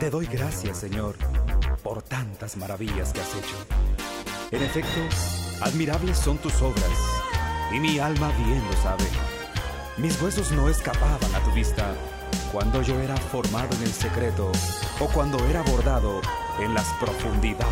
Te doy gracias, Señor, por tantas maravillas que has hecho. En efecto, admirables son tus obras, y mi alma bien lo sabe. Mis huesos no escapaban a tu vista cuando yo era formado en el secreto, o cuando era bordado en las profundidades